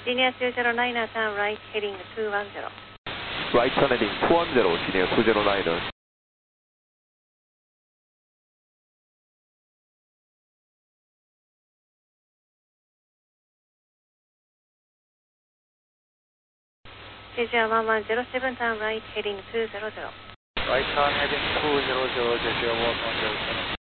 Senior 209er, turn right, heading 210. Right turn heading 210, Senior 209er. Jeju 1107, turn right, heading 200. Right turn heading 200, Jeju 1107.